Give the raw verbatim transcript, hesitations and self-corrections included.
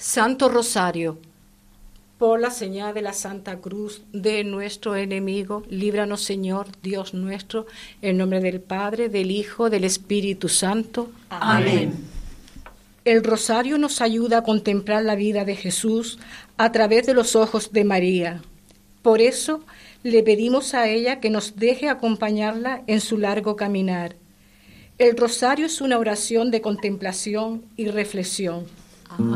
Santo Rosario, por la señal de la Santa Cruz de nuestro enemigo, líbranos, Señor, Dios nuestro, en nombre del Padre, del Hijo, del Espíritu Santo. Amén. El rosario nos ayuda a contemplar la vida de Jesús a través de los ojos de María. Por eso le pedimos a ella que nos deje acompañarla en su largo caminar. El rosario es una oración de contemplación y reflexión.